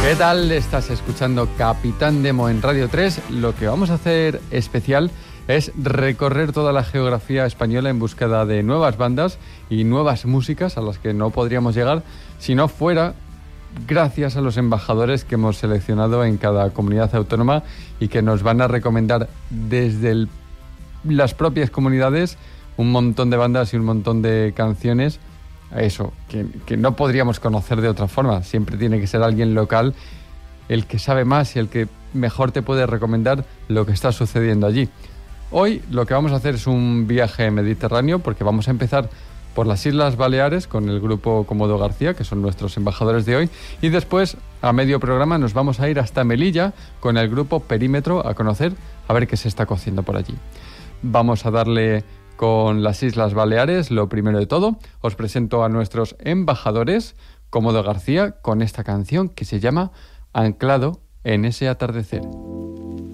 ¿Qué tal? Estás escuchando Capitán Demo en Radio 3. Lo que vamos a hacer especial es recorrer toda la geografía española en búsqueda de nuevas bandas y nuevas músicas a las que no podríamos llegar si no fuera gracias a los embajadores que hemos seleccionado en cada comunidad autónoma y que nos van a recomendar desde las propias comunidades un montón de bandas y un montón de canciones. Eso, que no podríamos conocer de otra forma. Siempre tiene que ser alguien local el que sabe más y el que mejor te puede recomendar lo que está sucediendo allí. Hoy lo que vamos a hacer es un viaje mediterráneo porque vamos a empezar por las Islas Baleares con el grupo Cómodo García, que son nuestros embajadores de hoy, y después, a medio programa, nos vamos a ir hasta Melilla con el grupo Perímetro a conocer, a ver qué se está cociendo por allí. Vamos a darle con las Islas Baleares. Lo primero de todo, os presento a nuestros embajadores, Cómodo García, con esta canción que se llama Anclado en ese atardecer.